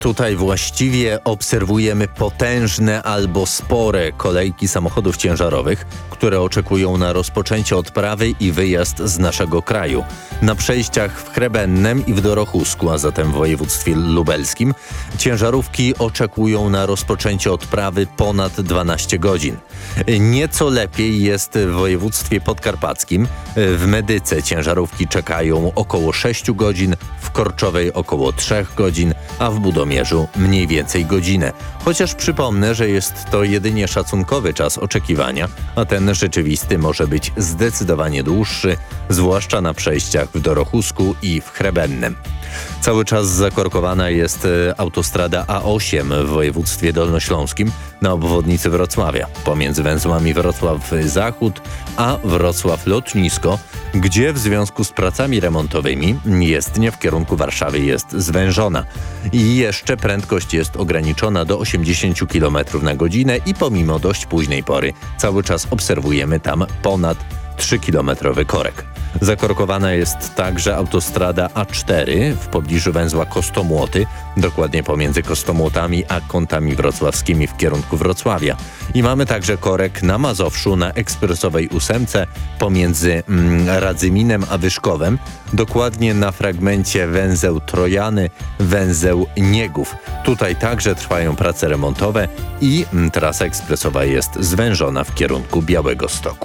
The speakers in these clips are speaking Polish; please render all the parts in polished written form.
Tutaj właściwie obserwujemy potężne albo spore kolejki samochodów ciężarowych, które oczekują na rozpoczęcie odprawy i wyjazd z naszego kraju. Na przejściach w Chrebennem i w Dorochusku, a zatem w województwie lubelskim, ciężarówki oczekują na rozpoczęcie odprawy ponad 12 godzin. Nieco lepiej jest w województwie podkarpackim. W Medyce ciężarówki czekają około 6 godzin, w Korczowej około 3 godzin, a w Budomierzu mniej więcej godzinę. Chociaż przypomnę, że jest to jedynie szacunkowy czas oczekiwania, a ten rzeczywisty może być zdecydowanie dłuższy, zwłaszcza na przejściach w Dorochusku i w Chrebennem. Cały czas zakorkowana jest autostrada A8 w województwie dolnośląskim na obwodnicy Wrocławia, pomiędzy węzłami Wrocław Zachód a Wrocław Lotnisko, gdzie w związku z pracami remontowymi jezdnia w kierunku Warszawy jest zwężona. I jeszcze prędkość jest ograniczona do 80 km na godzinę i pomimo dość późnej pory cały czas obserwujemy tam ponad 3-kilometrowy korek. Zakorkowana jest także autostrada A4 w pobliżu węzła Kostomłoty, dokładnie pomiędzy Kostomłotami a Kątami Wrocławskimi w kierunku Wrocławia. I mamy także korek na Mazowszu na ekspresowej 8 pomiędzy Radzyminem a Wyszkowem, dokładnie na fragmencie węzeł Trojany, węzeł Niegów. Tutaj także trwają prace remontowe i trasa ekspresowa jest zwężona w kierunku Białegostoku.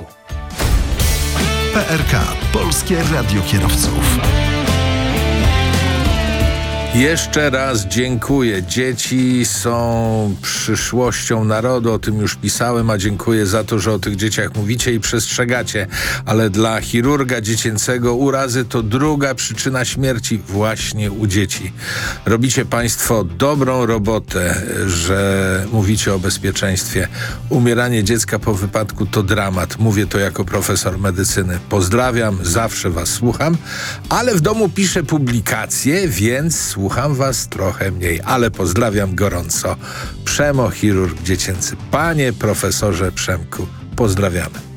PRK – Polskie Radio Kierowców. Jeszcze raz dziękuję. Dzieci są przyszłością narodu, o tym już pisałem, a dziękuję za to, że o tych dzieciach mówicie i przestrzegacie. Ale dla chirurga dziecięcego urazy to druga przyczyna śmierci właśnie u dzieci. Robicie Państwo dobrą robotę, że mówicie o bezpieczeństwie. Umieranie dziecka po wypadku to dramat. Mówię to jako profesor medycyny. Pozdrawiam, zawsze Was słucham, ale w domu piszę publikacje, więc słucham Was trochę mniej, ale pozdrawiam gorąco. Przemo, chirurg dziecięcy. Panie profesorze Przemku, pozdrawiamy.